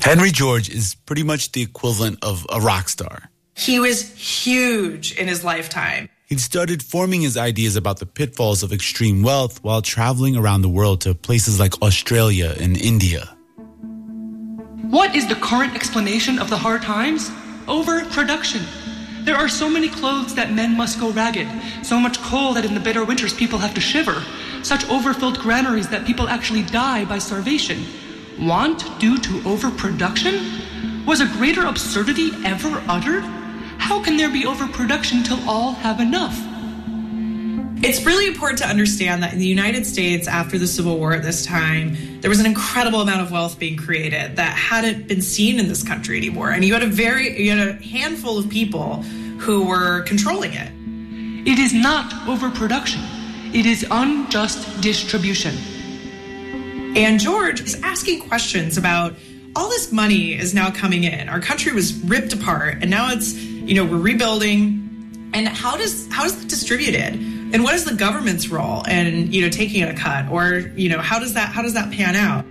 Henry George is pretty much the equivalent of a rock star. He was huge in his lifetime. He'd started forming his ideas about the pitfalls of extreme wealth while traveling around the world to places like Australia and India. What is the current explanation of the hard times? Overproduction. There are so many clothes that men must go ragged, so much coal that in the bitter winters people have to shiver, such overfilled granaries that people actually die by starvation. Want due to overproduction? Was a greater absurdity ever uttered? How can there be overproduction till all have enough? It's really important to understand that in the United States, after the Civil War at this time, there was an incredible amount of wealth being created that hadn't been seen in this country anymore. And you had a handful of people who were controlling it. It is not overproduction. It is unjust distribution. And George is asking questions about all this money is now coming in. Our country was ripped apart, and now it's, we're rebuilding. And how is it distributed? And what is the government's role in, taking a cut? Or, how does that pan out?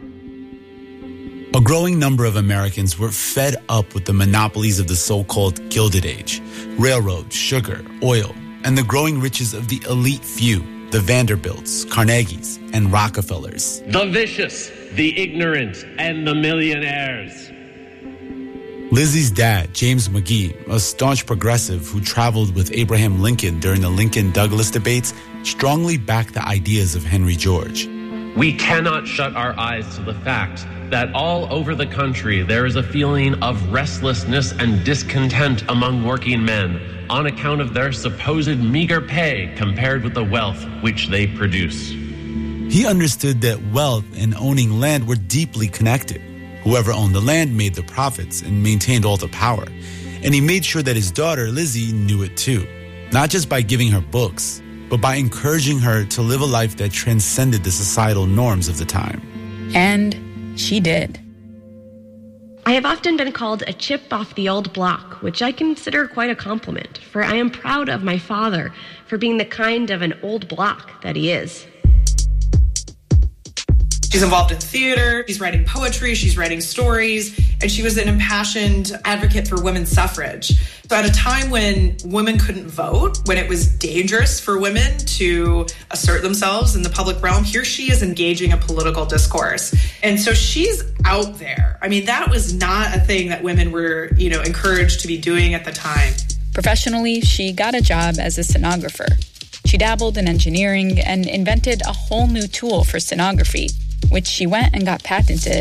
A growing number of Americans were fed up with the monopolies of the so-called Gilded Age, railroads, sugar, oil, and the growing riches of the elite few, the Vanderbilts, Carnegies, and Rockefellers. The vicious, the ignorant, and the millionaires. Lizzie's dad, James McGee, a staunch progressive who traveled with Abraham Lincoln during the Lincoln-Douglas debates, strongly backed the ideas of Henry George. We cannot shut our eyes to the fact that all over the country there is a feeling of restlessness and discontent among working men on account of their supposed meager pay compared with the wealth which they produce. He understood that wealth and owning land were deeply connected. Whoever owned the land made the profits and maintained all the power. And he made sure that his daughter, Lizzie, knew it too. Not just by giving her books, but by encouraging her to live a life that transcended the societal norms of the time. And she did. I have often been called a chip off the old block, which I consider quite a compliment, for I am proud of my father for being the kind of an old block that he is. She's involved in theater, she's writing poetry, she's writing stories, and she was an impassioned advocate for women's suffrage. So at a time when women couldn't vote, when it was dangerous for women to assert themselves in the public realm, here she is engaging a political discourse. And so she's out there. I mean, that was not a thing that women were, encouraged to be doing at the time. Professionally, she got a job as a stenographer. She dabbled in engineering and invented a whole new tool for stenography, which she went and got patented